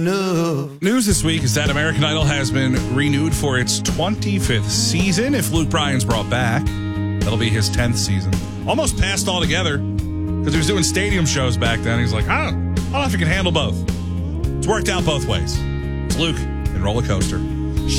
News this week is that American Idol has been renewed for its 25th season. If Luke Bryan's brought back, that'll be his 10th season. Almost passed altogether because he was doing stadium shows back then. He's like, I don't know if he can handle both. It's worked out both ways. It's Luke and Roller Coaster.